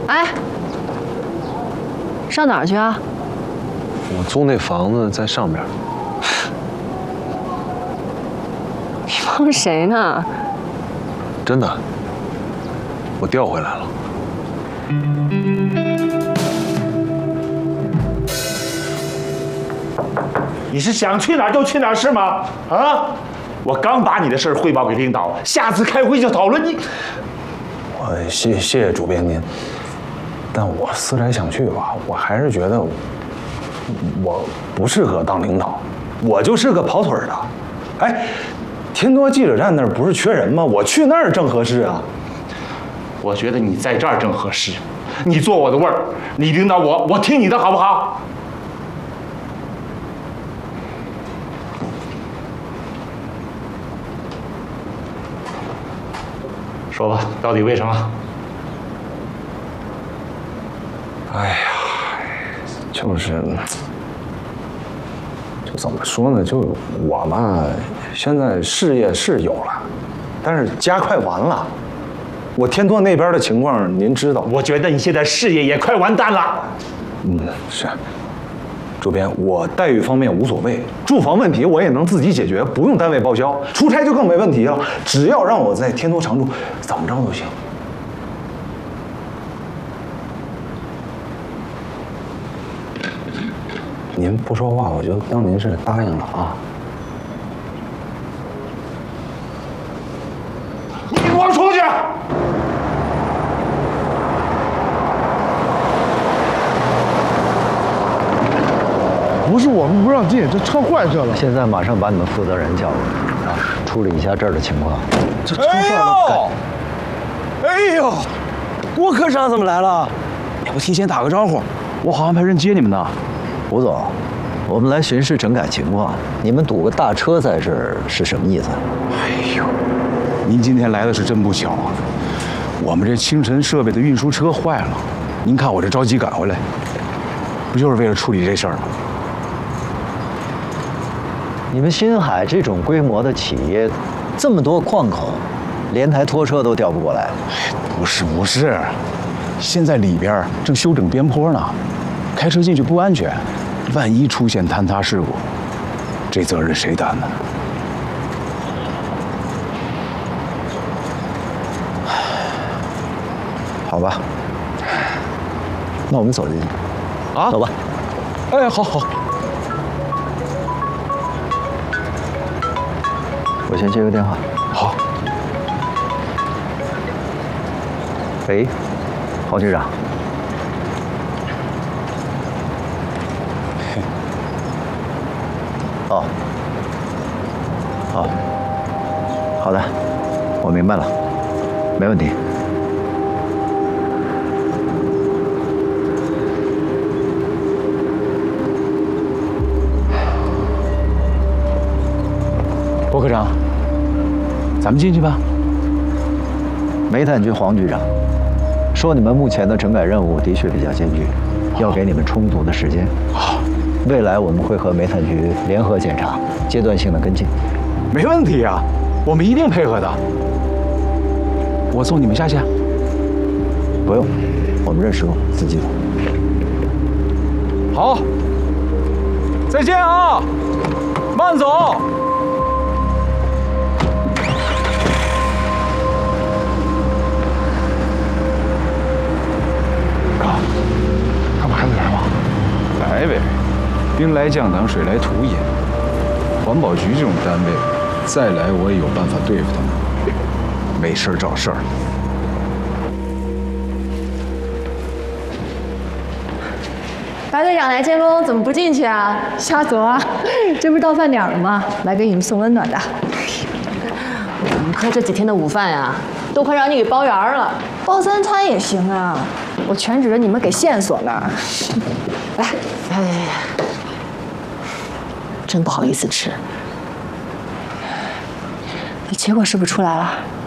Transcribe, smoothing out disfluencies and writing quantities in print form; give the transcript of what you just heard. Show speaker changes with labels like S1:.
S1: 哎，上哪儿去啊？
S2: 我租那房子在上边。
S1: 你帮谁呢？
S2: 真的，我调回来了。
S3: 你是想去哪儿就去哪儿是吗？啊！我刚把你的事儿汇报给领导，下次开会就讨论你。
S4: 谢谢主编您，但我思来想去吧，我还是觉得我不适合当领导，我就是个跑腿的。哎，天多记者站那儿不是缺人吗？我去那儿正合适啊。
S3: 我觉得你在这儿正合适，你坐我的位儿，你领导我，我听你的好不好？说吧，到底为什么？
S4: 哎呀，就怎么说呢？就我嘛，现在事业是有了，但是家快完了。我天拓那边的情况您知道，
S3: 我觉得你现在事业也快完蛋了。
S4: 是。主编，我待遇方面无所谓，住房问题我也能自己解决，不用单位报销。出差就更没问题了，只要让我在天拓常住，怎么着都行。您不说话，我就当您是答应了啊。
S3: 你给我出去！
S5: 不是我们不让进，这车坏车了。
S6: 现在马上把你们负责人叫过来，啊，处理一下这儿的情况。
S5: 这出事了！
S7: 哎呦，郭科长怎么来了？要不提前打个招呼？我好安排人接你们呢。
S6: 吴总，我们来巡视整改情况，你们堵个大车在这儿是什么意思？
S7: 哎呦，您今天来的是真不巧啊！我们这清晨设备的运输车坏了，您看我这着急赶回来，不就是为了处理这事儿吗？
S6: 你们新海这种规模的企业，这么多矿口，连台拖车都调不过来。
S7: 不是，现在里边正修整边坡呢，开车进去不安全，万一出现坍塌事故，这责任谁担呢？
S6: 好吧，那我们走进去。
S7: 啊，
S6: 走吧。
S7: 哎，好。
S6: 我先接个电话。
S7: 好。
S6: 喂，黄局长。哦。好的，我明白了，没问题。
S7: 郭科长，咱们进去吧。
S6: 煤炭局黄局长说，你们目前的整改任务的确比较艰巨，要给你们充足的时间。
S7: 好，
S6: 未来我们会和煤炭局联合检查，阶段性的跟进。
S7: 没问题啊，我们一定配合的。我送你们下去。
S6: 不用，我们认识路，自己走。
S7: 好，再见啊，慢走。
S5: 干嘛还来吗？
S7: 来呗，兵来将挡，水来土掩。环保局这种单位，再来我也有办法对付他们。没事找事儿。
S1: 白队长来监工，怎么不进去啊？
S8: 瞎走啊！这不是到饭点了吗？来给你们送温暖的。
S1: 我们科这几天的午饭呀，都快让你给包圆了。
S8: 包3餐也行啊，我全指着你们给线索呢。来，
S1: 真不好意思吃。
S8: 结果是不是出来了？